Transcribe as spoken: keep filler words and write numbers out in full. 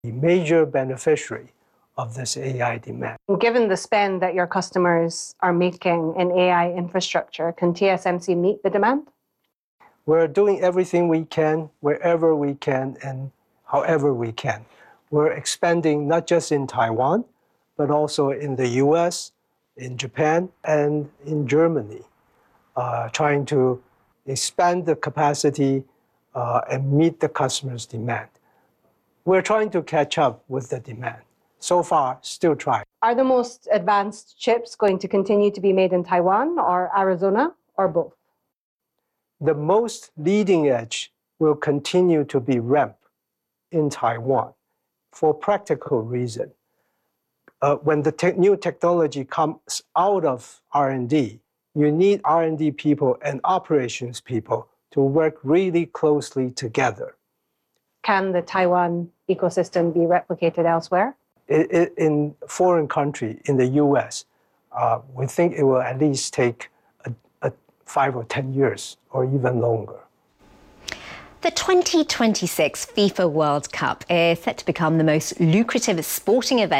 the major beneficiary of this A I demand. Given the spend that your customers are making in A I infrastructure, can T S M C meet the demand? We're doing everything we can, wherever we can, and however we can. We're expanding not just in Taiwan, but also in the U S, in Japan, and in Germany, uh, trying to expand the capacity uh, and meet the customer's demand. We're trying to catch up with the demand. So far, still trying. Are the most advanced chips going to continue to be made in Taiwan or Arizona, or both? The most leading edge will continue to be ramped in Taiwan for practical reason. Uh, when the te- new technology comes out of R and D, you need R and D people and operations people to work really closely together. Can the Taiwan ecosystem be replicated elsewhere? It, it, in foreign country, in the U S, uh, we think it will at least take a, a five or ten years or even longer. The twenty twenty-six FIFA World Cup is set to become the most lucrative sporting event